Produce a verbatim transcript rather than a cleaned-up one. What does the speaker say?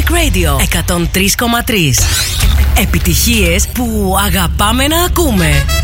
Magic Radio εκατόν τρία κόμμα τρία. Επιτυχίες που αγαπάμε να ακούμε.